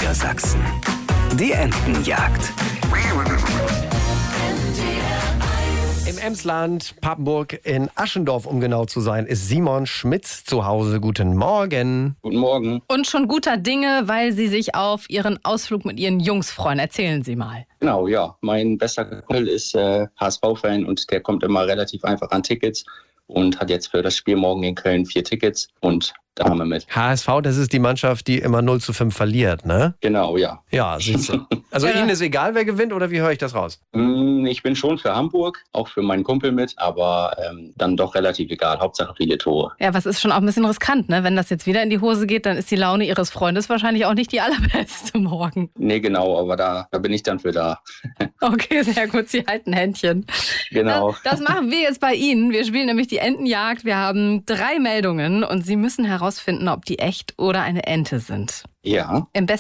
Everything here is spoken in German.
Niedersachsen. Die Entenjagd. Im Emsland, Papenburg, in Aschendorf, um genau zu sein, ist Simon Schmitz zu Hause. Guten Morgen. Guten Morgen. Und schon guter Dinge, weil Sie sich auf Ihren Ausflug mit Ihren Jungs freuen. Erzählen Sie mal. Genau, ja. Mein bester Kumpel ist HSV-Fan und der kommt immer relativ einfach an Tickets und hat jetzt für das Spiel morgen in Köln 4 Tickets und da haben wir mit. HSV, das ist die Mannschaft, die immer 0:5 verliert, ne? Genau, ja. Ja, siehst du. Also Ihnen ist egal, wer gewinnt, oder wie höre ich das raus? Ich bin schon für Hamburg, auch für meinen Kumpel mit, aber dann doch relativ egal. Hauptsache viele Tore. Ja, was ist schon auch ein bisschen riskant, ne? Wenn das jetzt wieder in die Hose geht, dann ist die Laune Ihres Freundes wahrscheinlich auch nicht die allerbeste morgen. Nee, genau, aber da bin ich dann für da. Okay, sehr gut. Sie halten Händchen. Genau. Das machen wir jetzt bei Ihnen. Wir spielen nämlich die Entenjagd. Wir haben 3 Meldungen und Sie müssen herausfinden, ob die echt oder eine Ente sind. Ja. Im besten